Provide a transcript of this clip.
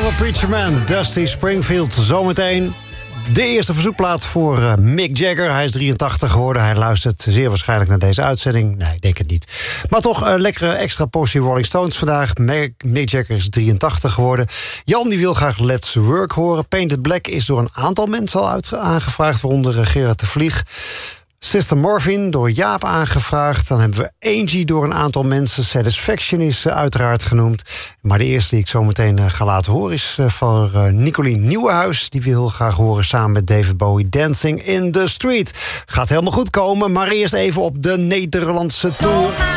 Undercover Preacher Man, Dusty Springfield. Zometeen de eerste verzoekplaat voor Mick Jagger. Hij is 83 geworden. Hij luistert zeer waarschijnlijk naar deze uitzending. Nee, ik denk het niet. Maar toch een lekkere extra portie Rolling Stones vandaag. Mick Jagger is 83 geworden. Jan die wil graag Let's Work horen. Painted Black is door een aantal mensen al aangevraagd, waaronder Gerard de Vlieg. Sister Morphine door Jaap aangevraagd. Dan hebben we Angie door een aantal mensen. Satisfaction is uiteraard genoemd. Maar de eerste die ik zo meteen ga laten horen is van Nicolien Nieuwenhuis. Die wil graag horen samen met David Bowie Dancing in the Street. Gaat helemaal goed komen, maar eerst even op de Nederlandse tour.